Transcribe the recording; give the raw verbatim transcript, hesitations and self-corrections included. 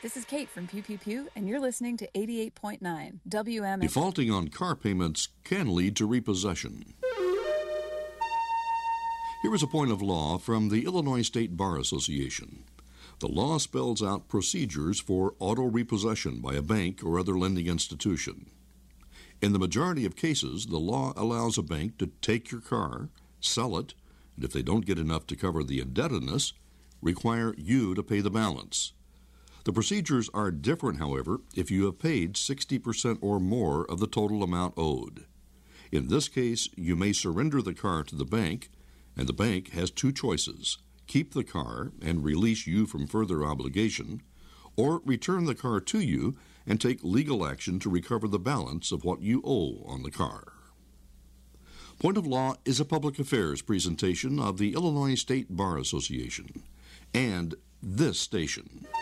This is Kate from Pew Pew Pew, and you're listening to eighty-eight point nine W M. Defaulting on car payments can lead to repossession. Here is a point of law from the Illinois State Bar Association. The law spells out procedures for auto repossession by a bank or other lending institution. In the majority of cases, the law allows a bank to take your car, sell it, and if they don't get enough to cover the indebtedness, require you to pay the balance. The procedures are different, however, if you have paid sixty percent or more of the total amount owed. In this case, you may surrender the car to the bank, and the bank has two choices: keep the car and release you from further obligation, or return the car to you and take legal action to recover the balance of what you owe on the car. Point of Law is a public affairs presentation of the Illinois State Bar Association and this station.